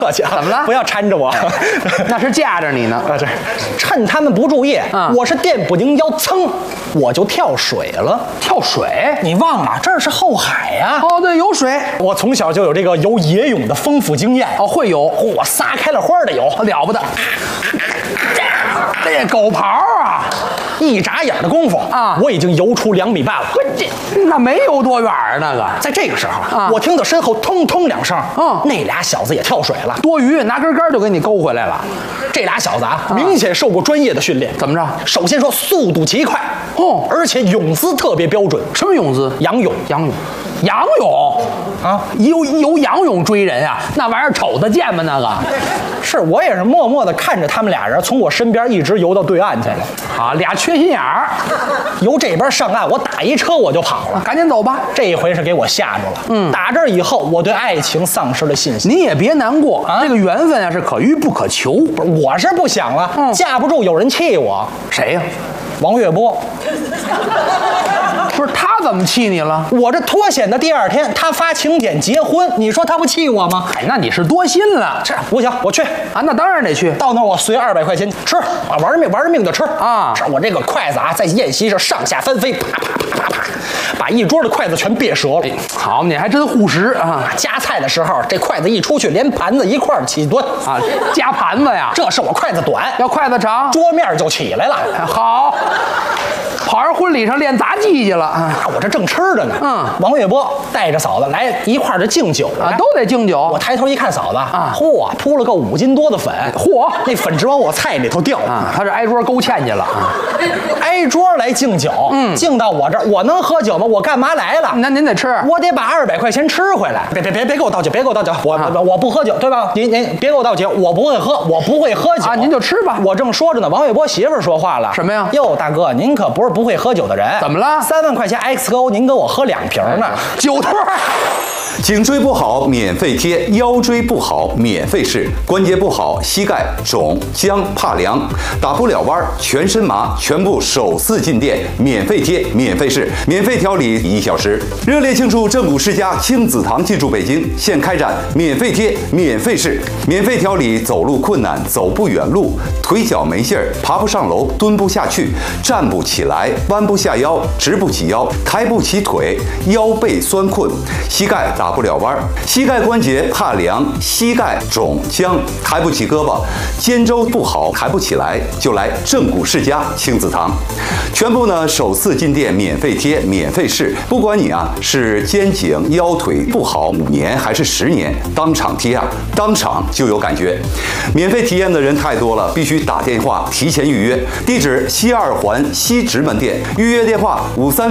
客气啊， 怎么了？ 不要缠着我， 那是架着你呢。 这趁他们不注意，我是垫不拧腰，噌，我就跳水了。 跳水？ 你忘了，这是后海呀。 哦，对，有水。 我从小就有这个游野泳的丰富经验。 哦，会游， 我撒开了花的游， 了不得。这狗刨啊！ 一眨眼的功夫啊，我已经游出2米半了。 那没游多远啊，那个。 在这个时候，我听到身后通通2声，那俩小子也跳水了。 多余，拿根杆就给你勾回来了。 这俩小子啊，明显受过专业的训练。 怎么着？ 首先说速度奇快，而且泳姿特别标准。 什么泳姿？ 仰泳。 仰泳啊，游仰泳追人啊，那玩意儿瞅得见吗？那个是我也是默默地看着他们俩人从我身边一直游到对岸去了。 啊，俩缺心眼儿， 由这边上岸，我打一车我就跑了。 赶紧走吧。 这一回是给我吓住了。打这儿以后，我对爱情丧失了信心。 你也别难过啊，这个缘分啊是可遇不可求。 不是，我是不想了，架不住有人气我。 谁呀？ 王月波。 不是他怎么气你了？ 我这脱险的第2天，他发请柬结婚，你说他不气我吗？ 哎，那你是多心了。 这不行，我去啊，那当然得去。 到那儿我随200块钱吃啊，玩着命的吃啊！ 我这个筷子啊，在宴席上上下翻飞，啪啪啪啪啪，把一桌的筷子全别折了。 好，你还真护食啊！ 夹菜的时候，这筷子一出去，连盘子一块儿起墩啊！夹盘子呀？ 这是我筷子短， 要筷子长， 桌面就起来了。 好。跑人婚礼上练杂技去了啊！ 我这正吃着呢，王月波带着嫂子来一块儿的敬酒啊，都得敬酒。 我抬头一看，嫂子啊，嚯，铺了个5斤多的粉， 嚯， 那粉直往我菜里头掉啊！他这挨桌勾芡去了啊， 挨桌来敬酒，敬到我这儿，我能喝酒吗？我干嘛来了？ 那您得吃， 我得把200块钱吃回来。别给我倒酒，别给我倒酒，我不喝酒，对吧？您别给我倒酒，我不会喝，我不会喝酒啊，您就吃吧。 我正说着呢，王月波媳妇儿说话了， 什么呀？ 哟，大哥，您可不是不会喝酒的人。 怎么了 ？3万块钱 XO， 您给我喝2瓶呢。 酒托。 颈椎不好免费贴，腰椎不好免费试，关节不好膝盖肿僵怕凉，打不了弯全身麻，全部首次进店免费贴免费试，免费调理1小时。热烈庆祝正骨世家亲子堂进驻北京，现开展免费贴免费试，免费调理走路困难、走不远路、腿脚没劲儿、爬不上楼、蹲不下去、站不起来、弯不下腰、直不起腰、抬不起腿、腰背酸困、膝盖打不了弯，膝盖关节怕凉、膝盖肿僵、抬不起胳膊、肩周不好抬不起来，就来正骨世家亲子堂。全部呢首次进店免费贴免费试，不管你啊是肩颈腰腿不好5年还是10年，当场贴啊，当场就有感觉。免费体验的人太多了，必须打电话提前预约。地址西2环西直门店，预约电话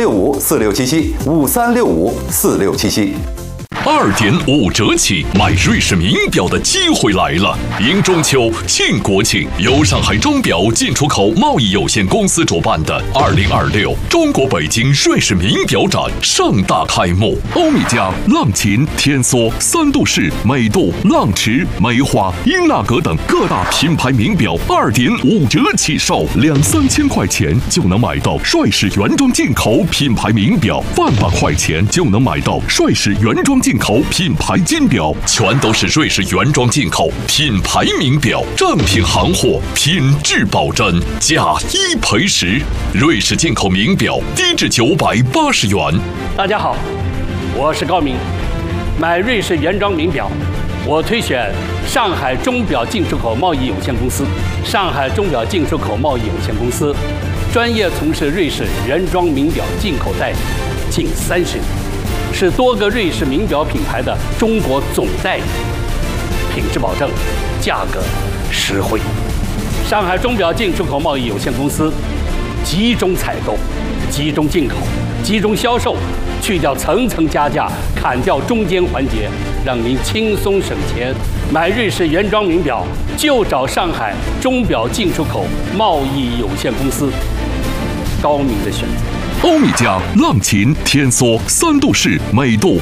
5365467753654677。 2.5折起买瑞士名表的机会来了！迎中秋、庆国庆，由上海钟表进出口贸易有限公司主办的2026中国北京瑞士名表展盛大开幕。欧米茄、浪琴、天梭、三度式、美度、浪驰、梅花、英纳格等各大品牌名表2.5折起售，2-3千块钱就能买到瑞士原装进口品牌名表，100块钱就能买到瑞士原装进口品牌金表，全都是瑞士原装进口品牌名表，正品行货，品质保真，价1赔10。瑞士进口名表低至980元。 大家好，我是高明。买瑞士原装名表，我推选上海钟表进出口贸易有限公司。上海钟表进出口贸易有限公司专业从事瑞士原装名表进口代理近30年。是多个瑞士名表品牌的中国总代理，品质保证，价格实惠。上海钟表进出口贸易有限公司集中采购、集中进口、集中销售，去掉层层加价，砍掉中间环节，让您轻松省钱。买瑞士原装名表就找上海钟表进出口贸易有限公司，高明的选择。 欧米茄、浪琴、天梭、三度式、美度、